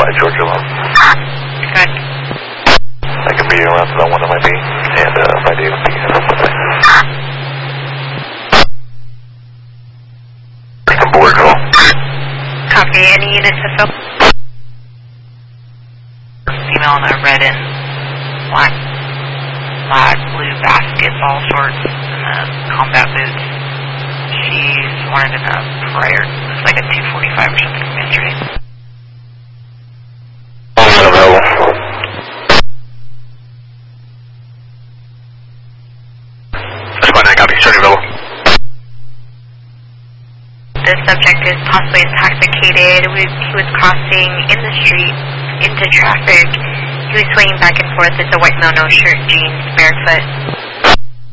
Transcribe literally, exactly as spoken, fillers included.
uh, Georgia Lone. Okay. I can be around to that one of my B, and uh, my D would be in the one. Some board call. Copy. Any units to fill? Female in a red and black, black, blue basketball shorts and the combat boots. She's wanted in a prior, looks like a two forty-five or something from yesterday. Available. That's my nine, copy. Starting available. The subject is possibly intoxicated. We, he was crossing in the street into traffic. He was swinging back and forth. It's a white male, no shirt, jeans, barefoot.